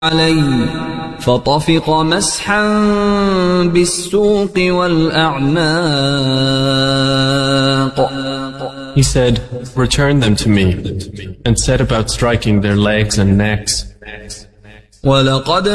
علي فطفق مسحا بالسوق والأعناق. He said, "Return them to me," and set about striking their legs and necks. ولقد